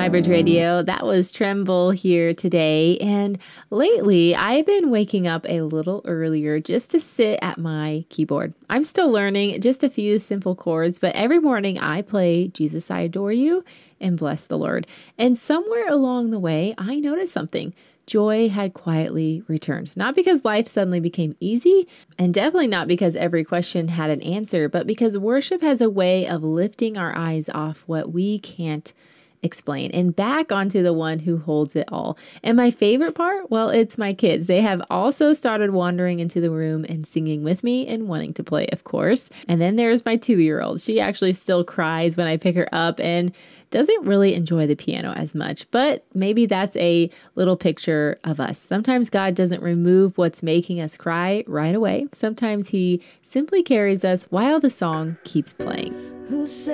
Bridge Radio. That was Tremble here today. And lately, I've been waking up a little earlier just to sit at my keyboard. I'm still learning just a few simple chords, but every morning I play Jesus, I Adore You and Bless the Lord. And somewhere along the way, I noticed something. Joy had quietly returned. Not because life suddenly became easy, and definitely not because every question had an answer, but because worship has a way of lifting our eyes off what we can't explain and back onto the one who holds it all. And my favorite part, well, it's my kids. They have also started wandering into the room and singing with me and wanting to play, of course. And then there's my 2-year-old. She actually still cries when I pick her up and doesn't really enjoy the piano as much, but maybe that's a little picture of us. Sometimes God doesn't remove what's making us cry right away. Sometimes he simply carries us while the song keeps playing.